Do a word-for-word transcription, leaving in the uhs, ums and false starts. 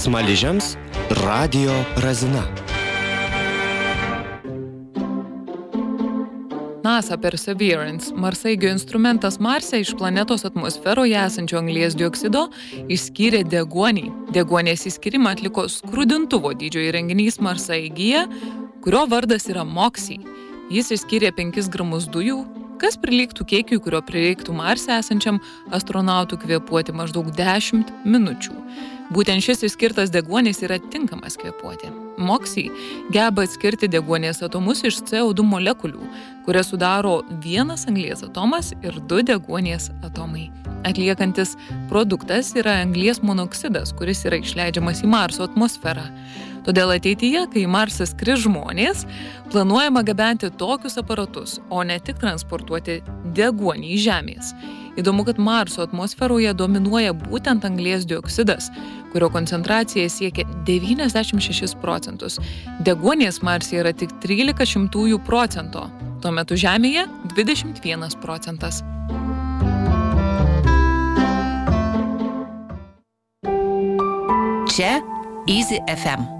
Smaližiams Radio Razina. NASA Perseverance marsaeigio instrumentas Marse iš planetos atmosferoje esančio anglies dioksido išskyrė deguonį. Deguonies išskyrimą atliko skrudintuvo dydžio įrenginys marsaeigyje, kurio vardas yra MOXIE. Jis išskyrė penkis gramus dujų, kas prilygtų kiekiui, kurio prireiktų Marse esančiam astronautų kvėpuoti maždaug dešimt minučių. Būtent šis išskirtas deguonis yra tinkamas kvėpuoti. MOXIE geba atskirti deguonies atomus iš C O du molekulių, kurias sudaro vienas anglies atomas ir du deguonies atomai. Atliekantis produktas yra anglies monoksidas, kuris yra išleidžiamas į Marso atmosferą. Todėl ateityje, kai į Marsą skris žmonės, planuojama gabenti tokius aparatus, o ne tik transportuoti deguonį į Žemės. Įdomu, kad Marso atmosferoje dominuoja būtent anglies dioksidas, kurio koncentracija siekia devyniasdešimt šešis procentus. Deguonies Marse yra tik trylika šimtųjų procento, tuo metu Žemėje dvidešimt vienas procentas. Čia Easy F M.